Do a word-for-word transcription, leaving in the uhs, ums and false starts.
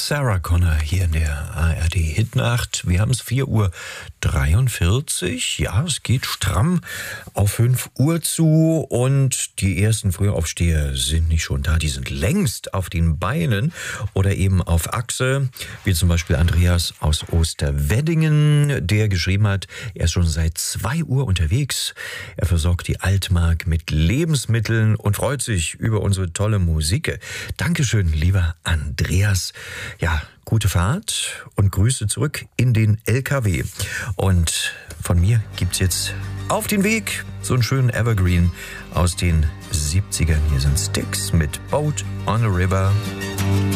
Sarah Connor hier in der A R D Hitnacht. Wir haben es vier Uhr dreiundvierzig. Ja, es geht stramm auf fünf Uhr zu und die ersten Frühaufsteher sind nicht schon da. Die sind längst auf den Beinen oder eben auf Achse. Wie zum Beispiel Andreas aus Osterweddingen, der geschrieben hat, er ist schon seit zwei Uhr unterwegs. Er versorgt die Altmark mit Lebensmitteln und freut sich über unsere tolle Musik. Dankeschön, lieber Andreas. Ja, gute Fahrt und Grüße zurück in den L K W. Und von mir gibt's jetzt auf den Weg so einen schönen Evergreen aus den siebzigern. Hier sind Styx mit Boat on a River.